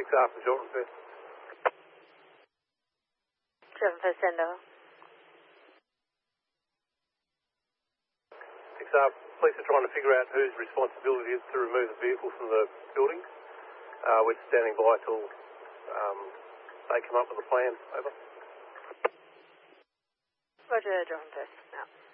up from Jordan First. 7 send over. Picks up. Police are trying to figure out whose responsibility it is to remove the vehicle from the building. We're standing by till they come up with a plan. Over. Roger, Jordan First. Now.